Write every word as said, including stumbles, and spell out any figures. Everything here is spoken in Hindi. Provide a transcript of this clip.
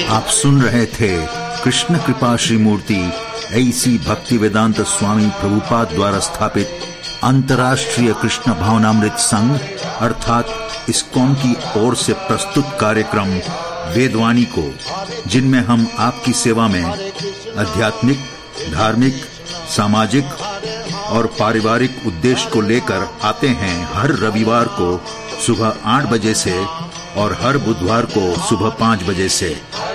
आप सुन रहे थे कृष्ण कृपा श्री मूर्ति ऐसी भक्ति वेदांत स्वामी प्रभुपाद द्वारा स्थापित अंतर्राष्ट्रीय कृष्ण भावनामृत संघ अर्थात इस्कॉन की ओर से प्रस्तुत कार्यक्रम वेदवाणी को, जिनमें हम आपकी सेवा में आध्यात्मिक, धार्मिक, सामाजिक और पारिवारिक उद्देश्य को लेकर आते हैं हर रविवार को सुबह आठ बजे से और हर बुधवार को सुबह पाँच बजे से।